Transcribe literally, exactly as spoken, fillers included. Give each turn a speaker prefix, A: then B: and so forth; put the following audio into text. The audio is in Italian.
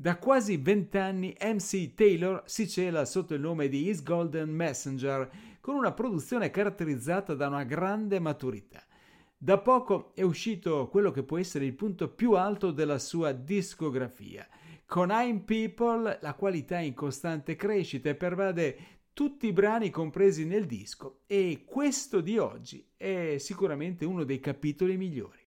A: Da quasi vent'anni M C Taylor si cela sotto il nome di His Golden Messenger, con una produzione caratterizzata da una grande maturità. Da poco è uscito quello che può essere il punto più alto della sua discografia. Con I'm People la qualità è in costante crescita e pervade tutti i brani compresi nel disco, e questo di oggi è sicuramente uno dei capitoli migliori.